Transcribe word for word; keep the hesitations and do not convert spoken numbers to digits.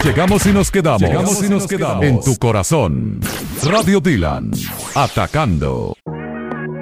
Llegamos y nos quedamos. Llegamos y nos quedamos en tu corazón. Radio Dylan, atacando.